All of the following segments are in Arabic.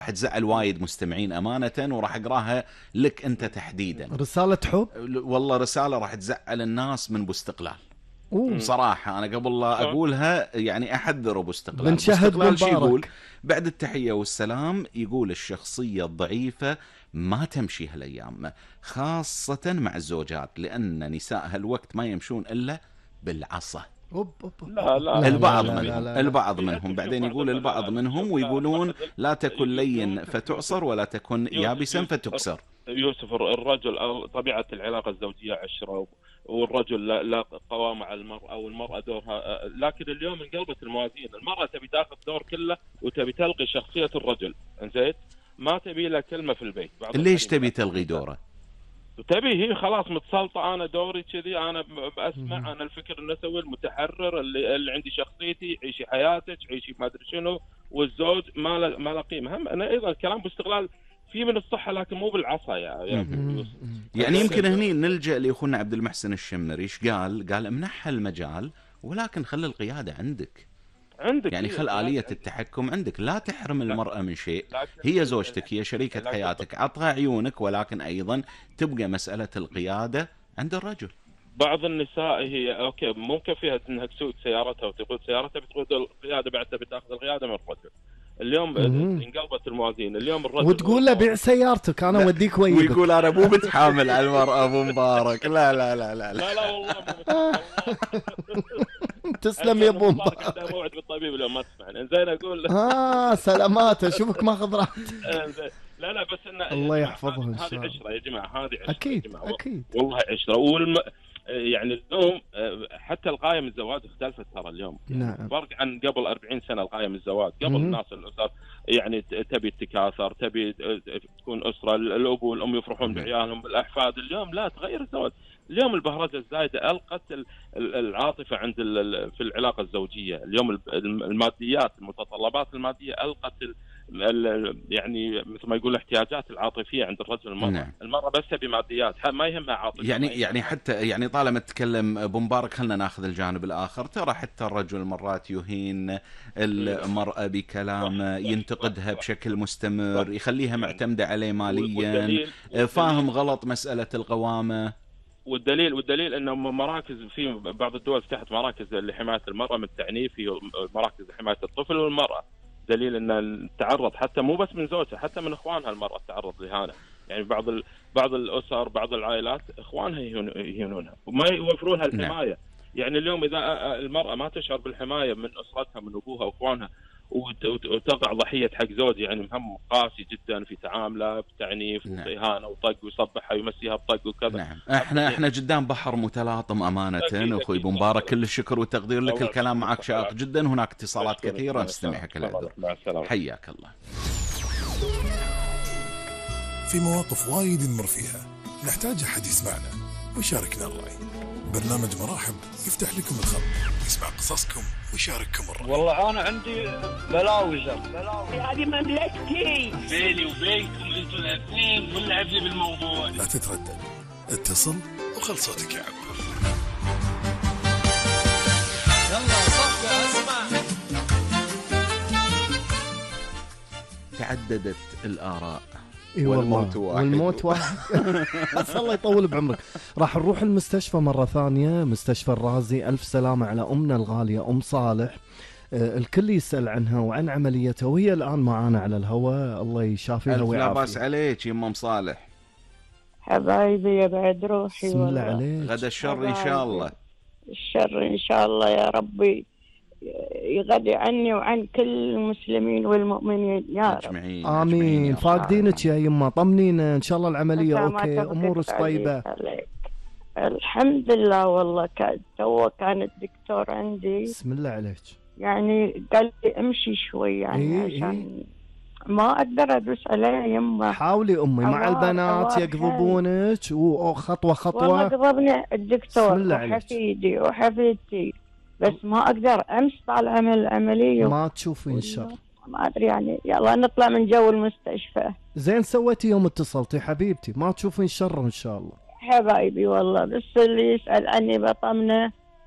راح تزعل وايد مستمعين أمانة، وراح أقراها لك أنت تحديدا. رسالة حب؟ والله رسالة راح تزعل الناس من باستقلال. بصراحة أنا قبل لا أقولها يعني أحذر أبو استقلال. بنشهد باستقلال شو يقول بمبارك بعد التحية والسلام؟ يقول الشخصية الضعيفة ما تمشي هالأيام، خاصة مع الزوجات، لأن نساء هالوقت ما يمشون إلا بالعصا. لا البعض لا منهم لا لا. البعض منهم بعدين يقول البعض منهم ويقولون لا تكن لين فتعصر ولا تكن يابسا فتكسر. يوسف، الرجل أو طبيعة العلاقة الزوجية عشرة، والرجل لا قوام على المرأة، والمرأة دورها. لكن اليوم انقلبت الموازين، المرأة تبي تاخذ دور كله وتبي تلغي شخصية الرجل، انزين؟ ما تبي له كلمة في البيت. ليش تبي تلغي دوره؟ تبي هي خلاص متسلطة، أنا دوري كذي، أنا بأسمع، أنا الفكر النسوي المتحرر اللي عندي شخصيتي، عيشي حياتك، عيشي ما أدري شنو، والزوج ما له قيمة. هم أنا أيضا الكلام باستغلال في من الصحة، لكن مو بالعصا يا يوسف. يعني يمكن هني نلجأ لأخونا عبد المحسن الشمري. ايش قال امنحها المجال، ولكن خلي القيادة عندك يعني خل آلية التحكم عندك، لا تحرم المرأة من شيء. هي زوجتك، هي شريكة حياتك، عطها عيونك، ولكن أيضا تبقى مسألة القيادة عند الرجل. بعض النساء هي أوكي ممكن فيها أنها تسوق سيارتها وتقود سيارتها، بتقود القيادة، بعد بتاخذ القيادة من الرجل. اليوم انقلبت الموازين، اليوم الرجل وتقول له بيع سيارتك انا اوديك وياك، ويقول انا مو متحامل على المرأة ابو مبارك. لا لا لا لا لا لا والله مو تسلم يا ابو مبارك. عنده موعد بالطبيب اليوم ما تسمعني، زين اقول سلامات، اشوفك ماخذ راحتك. لا بس انه الله يحفظها ان شاء الله. هذه عشرة يا جماعه، هذه عشرة اكيد يا جماعة. اكيد والله عشرة. يعني اليوم حتى الغاية من الزواج اختلفت ترى اليوم. نعم. فرق عن قبل 40 سنة الغاية من الزواج. قبل الناس الأسر يعني تبي التكاثر، تبي تكون أسرة، الأب والأم يفرحون بعيالهم بالأحفاد. اليوم لا، تغير الزواج. اليوم البهرجة الزايدة ألقت العاطفة عند في العلاقة الزوجية. اليوم الماديات، المتطلبات المادية ألقت يعني مثل ما يقول الاحتياجات العاطفية عند الرجل والمرأة. نعم. المرأة بس تبي ماديات، ما يهمها عاطفة. يعني حتى يعني طالما تتكلم ابو مبارك، خلنا ناخذ الجانب الآخر. ترى حتى الرجل مرات يهين المرأة بكلام، ينتقدها بشكل مستمر، يخليها معتمدة عليه ماليا، فاهم غلط مسألة القوامة. والدليل انه مراكز في بعض الدول فتحت مراكز لحمايه المراه من التعنيف، في مراكز لحمايه الطفل والمراه. دليل ان تعرض حتى مو بس من زوجها، حتى من اخوانها المراه تعرض لهذا. يعني بعض الاسر، بعض العائلات اخوانها يهينونها وما يوفرونها الحمايه. نعم. يعني اليوم اذا المراه ما تشعر بالحمايه من اسرتها، من ابوها واخوانها، وتقع ضحيه حق زوج يعني هم قاسي جدا في تعامله، بتعنيف وإهانة وطق، ويصبحها ويمسيها بطق وكذا. نعم. احنا قدام بحر متلاطم امانه. اخوي ابو مبارك، كل الشكر والتقدير لك. الكلام معك شاق جدا، هناك اتصالات كثيره نستمعك. العذر، حياك الله. في مواقف وايد نمر فيها نحتاج احد يسمعنا ويشاركنا الراي. برنامج مراحب يفتح لكم الخط، يسمع قصصكم ويشارككم الرأي. والله أنا عندي بلاوزر هذه مملكتي، بيني وبينكم انتوا الاثنين، ولعب لي بالموضوع. لا تتردد، اتصل وخل صوتك يعبر. يلا صفقة اسمع. تعددت الآراء والموت واحد. بس الله يطول بعمرك. راح نروح المستشفى مرة ثانية، مستشفى الرازي. ألف سلامة على أمنا الغالية أم صالح. الكل يسأل عنها وعن عمليتها، وهي الآن معانا على الهواء. الله يشافيها ويعافيها. لا باس عليك يا أم صالح. حبايبي يا بعد روحي. بسم الله عليك. غدا الشر إن شاء الله. الشر إن شاء الله يا ربي يغدي عني وعن كل المسلمين والمؤمنين يا رب. آمين. فاقدينك يا يما، طمنينا إن شاء الله العملية أوكي، أمورك طيبة؟ الحمد لله. والله كان الدكتور عندي، بسم الله عليك، يعني قال لي امشي شوي يعني عشان ما أقدر أدوس عليها يما. حاولي أمي مع البنات يقضبونك وخطوة خطوة. والله قضبني الدكتور وحفيدي وحفيدتي، بس ما أقدر أمس طالعة من العملية. ما تشوفين شر. ما أدري يعني، يلا نطلع من جو المستشفى. زين سويتي يوم اتصلتي حبيبتي، ما تشوفين شر إن شاء الله. حبايبي والله، بس اللي يسأل عني بطمنه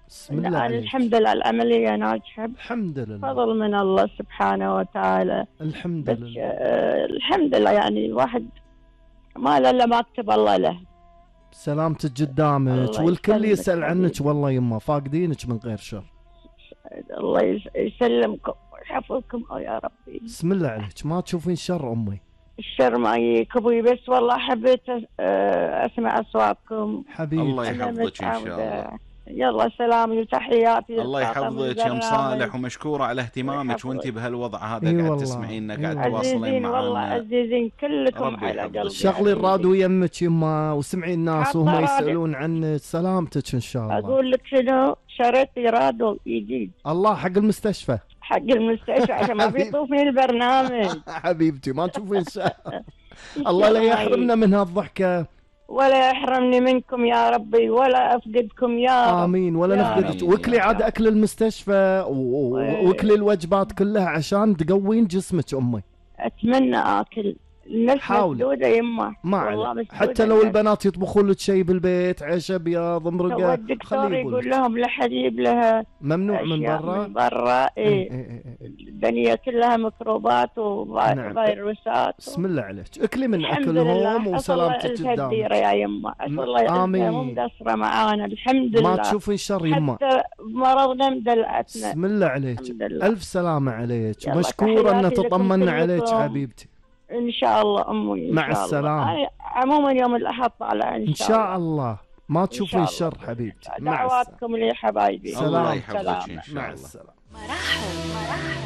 بسم الله عليك. الحمد لله العملية ناجحة. الحمد لله. فضل من الله سبحانه وتعالى. الحمد لله. الحمد لله، يعني الواحد ما له الا ما كتب الله له. سلامتك قدامك والكل يسأل عنك والله يما، فاقدينك من غير شر. الله يسلمكم ويحفظكم يا ربي. بسم الله عليك، ما تشوفين شر أمي. الشر ما يجيك ابوي، بس والله حبيت اسمع اصواتكم. حبيبي الله يحفظك ان شاء الله. يلا سلامي وتحياتي. الله يحفظك يا ام صالح، ومشكوره على اهتمامك وانت بهالوضع هذا قاعد تسمعيننا، قاعد تواصلين معنا. والله عزيزين كلكم على قلبي. شغلي الراديو يمك يما وسمعي الناس وهم يسالون عنك. سلامتك ان شاء الله. اقول لك شنو، شريت لي راديو جديد. الله، حق المستشفى. حق المستشفى عشان ما بيطوفني البرنامج. حبيبتي ما تشوفين الله لا يحرمنا من هالضحكه ولا يحرمني منكم يا ربي، ولا افقدكم يا رب. امين. ولا نفقدك. واكلي عاد اكل المستشفى واكلي الوجبات كلها عشان تقوين جسمك امي. اتمنى اكل. الناس مسدوده يما، ما عليك. حتى لو البنات يطبخون لك شيء بالبيت، عيش ابيض مرقه، الدكتور يقول لهم لا حليب لها، ممنوع من برا. من برا الدنيا كلها ميكروبات وفيروسات. بسم الله عليك، اكلي من اكلهم وسلامتك قدامك يا يما. الله مو مقصره معانا الحمد لله. ما تشوفين شر يما. حتى مرضنا مدلعتنا. بسم الله عليك. الف سلامه عليك، ومشكوره ان تطمنا عليك حبيبتي. ان شاء الله امي. مع السلامه. عموما يوم الاحد طالع ان شاء الله. ما تشوفين شر حبيبتي. دعواتكم لي حبايبي. الله يحفظك ان شاء الله. مع السلامه. مرحبا.